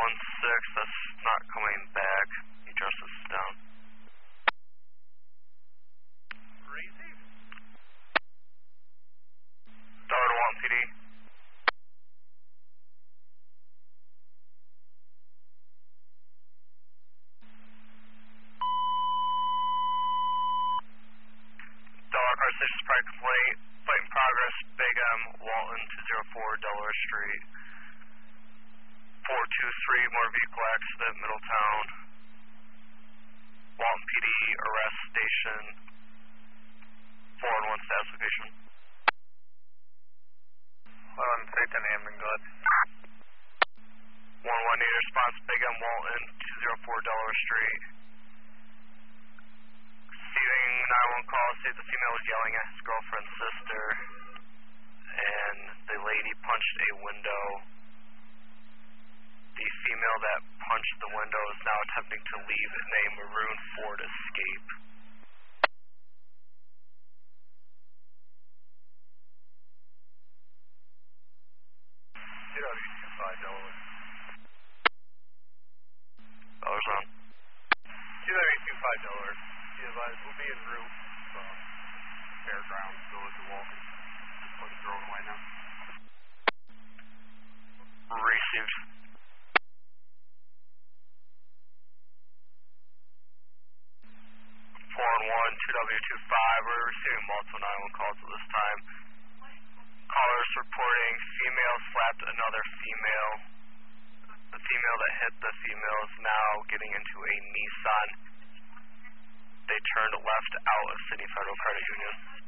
416, that's not coming back. He just is down. Receive. Dollar to Walton PD. Dollar car station supply complaint. Fight in progress. Big M, Walton 204 Delaware Street. 423, motor vehicle accident, Middletown. Walton PD, arrest station. 411 status location. 310 Amber, go ahead. 118 response, Big M, Walton 204 Delaware Street. Receiving 911 call, see the female was yelling at his girlfriend's sister, and the lady punched a window. The female that punched the window is now attempting to leave in a maroon Ford Escape. CW25 Delaware. Dollars on. CW25 Delaware. We'll be en route from Fairgrounds, Village of Walton. Just put the drone away now. Received. We're receiving multiple 911 calls at this time. Callers reporting female slapped another female. The female that hit the female is now getting into a Nissan. They turned left out of City Federal Credit Union.